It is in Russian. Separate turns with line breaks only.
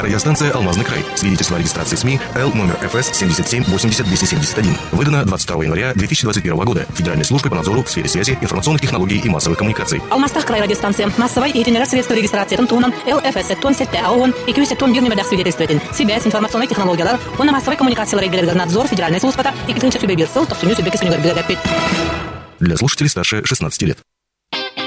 Радиостанция «Алмазный край». Свидетельство о регистрации СМИ Л номер ФС 77 80 271. Выдано 22 января 2021 года Федеральной службой по надзору в сфере связи, информационных технологий и массовых коммуникаций.
Алмастах край радиостанция. Массовой и средства регистрации Тунтунан ЛФС 77 АОН и 271 бирнемедах свидетельствует. Связь, информационные технологии, он массовой коммуникации надзор Федеральной службы и клинча субъект ссыл, то сумею субъект
для слушателей старше 16 лет.